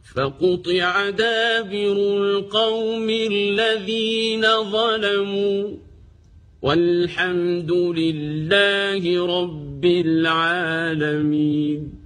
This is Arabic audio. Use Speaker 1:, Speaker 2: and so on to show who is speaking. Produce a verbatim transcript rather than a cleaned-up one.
Speaker 1: فقطع دابر القوم الذين ظلموا والحمد لله رب العالمين.